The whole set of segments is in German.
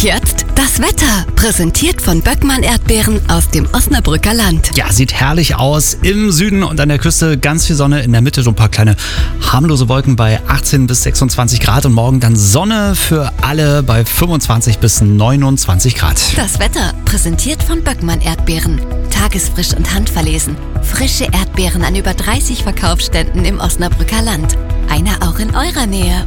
jetzt das Wetter, präsentiert von Böckmann Erdbeeren aus dem Osnabrücker Land. Ja, sieht herrlich aus. Im Süden und an der Küste ganz viel Sonne, in der Mitte so ein paar kleine harmlose Wolken bei 18 bis 26 Grad und morgen dann Sonne für alle bei 25 bis 29 Grad. Das Wetter, präsentiert von Böckmann Erdbeeren. Tagesfrisch und handverlesen. Frische Erdbeeren an über 30 Verkaufsständen im Osnabrücker Land. Einer auch in eurer Nähe.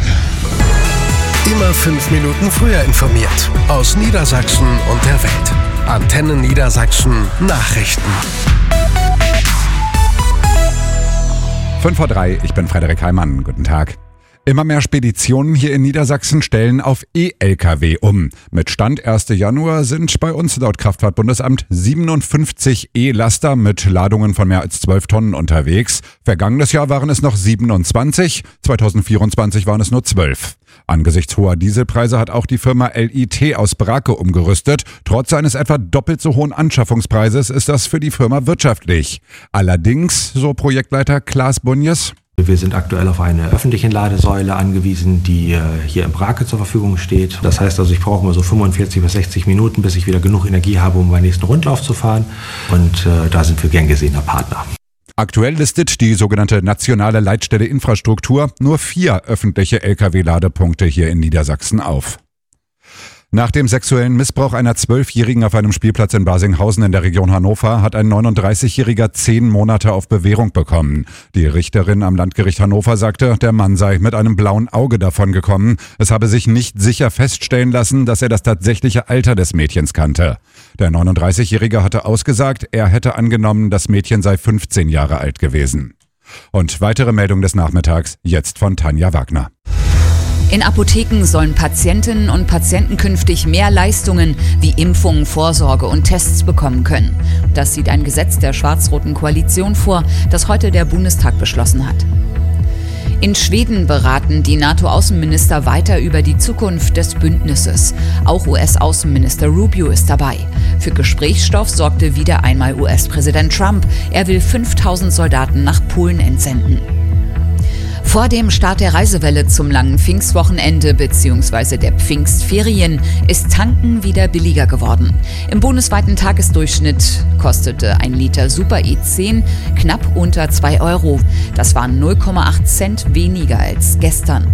Immer 5 Minuten früher informiert. Aus Niedersachsen und der Welt. Antenne Niedersachsen Nachrichten. 5:03 Uhr, ich bin Frederik Heimann. Guten Tag. Immer mehr Speditionen hier in Niedersachsen stellen auf E-Lkw um. Mit Stand 1. Januar sind bei uns laut Kraftfahrtbundesamt 57 E-Laster mit Ladungen von mehr als 12 Tonnen unterwegs. Vergangenes Jahr waren es noch 27, 2024 waren es nur 12. Angesichts hoher Dieselpreise hat auch die Firma LIT aus Brake umgerüstet. Trotz seines etwa doppelt so hohen Anschaffungspreises ist das für die Firma wirtschaftlich. Allerdings, so Projektleiter Klaas Bunjes: Wir sind aktuell auf eine öffentliche Ladesäule angewiesen, die hier in Brake zur Verfügung steht. Das heißt also, ich brauche mal so 45 bis 60 Minuten, bis ich wieder genug Energie habe, um meinen nächsten Rundlauf zu fahren. Und da sind wir gern gesehener Partner. Aktuell listet die sogenannte Nationale Leitstelle Infrastruktur nur 4 öffentliche Lkw-Ladepunkte hier in Niedersachsen auf. Nach dem sexuellen Missbrauch einer 12-Jährigen auf einem Spielplatz in Barsinghausen in der Region Hannover hat ein 39-Jähriger 10 Monate auf Bewährung bekommen. Die Richterin am Landgericht Hannover sagte, der Mann sei mit einem blauen Auge davongekommen. Es habe sich nicht sicher feststellen lassen, dass er das tatsächliche Alter des Mädchens kannte. Der 39-Jährige hatte ausgesagt, er hätte angenommen, das Mädchen sei 15 Jahre alt gewesen. Und weitere Meldung des Nachmittags, jetzt von Tanja Wagner. In Apotheken sollen Patientinnen und Patienten künftig mehr Leistungen wie Impfungen, Vorsorge und Tests bekommen können. Das sieht ein Gesetz der schwarz-roten Koalition vor, das heute der Bundestag beschlossen hat. In Schweden beraten die NATO-Außenminister weiter über die Zukunft des Bündnisses. Auch US-Außenminister Rubio ist dabei. Für Gesprächsstoff sorgte wieder einmal US-Präsident Trump. Er will 5000 Soldaten nach Polen entsenden. Vor dem Start der Reisewelle zum langen Pfingstwochenende bzw. der Pfingstferien ist Tanken wieder billiger geworden. Im bundesweiten Tagesdurchschnitt kostete ein Liter Super E10 knapp unter 2 Euro. Das waren 0,8 Cent weniger als gestern.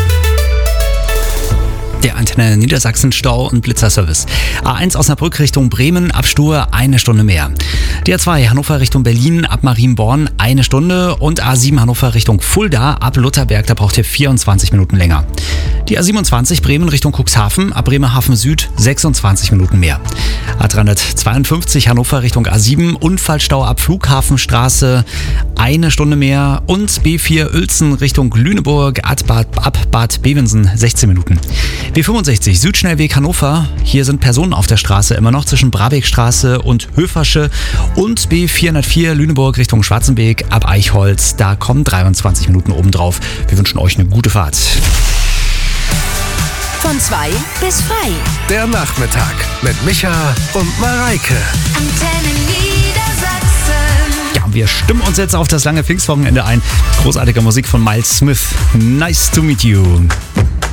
Der Antenne Niedersachsen Stau- und Blitzerservice. A1 Osnabrück Richtung Bremen, ab Stur 1 Stunde mehr. Die A2 Hannover Richtung Berlin, ab Marienborn 1 Stunde und A7 Hannover Richtung Fulda, ab Lutherberg, da braucht ihr 24 Minuten länger. Die A27 Bremen Richtung Cuxhaven, ab Bremerhaven Süd 26 Minuten mehr. A352 Hannover Richtung A7, Unfallstau ab Flughafenstraße 1 Stunde mehr und B4 Uelzen Richtung Lüneburg, ab Bad Bevensen 16 Minuten. B65 Südschnellweg Hannover, hier sind Personen auf der Straße immer noch zwischen Brabeckstraße und Höfersche und B404 Lüneburg Richtung Schwarzenbeek ab Eichholz, da kommen 23 Minuten obendrauf. Wir wünschen euch eine gute Fahrt. Von 2 bis frei. Der Nachmittag mit Micha und Mareike. Antenne Niedersachsen. Ja, wir stimmen uns jetzt auf das lange Pfingstwochenende ein. Großartige Musik von Miles Smith. Nice to meet you.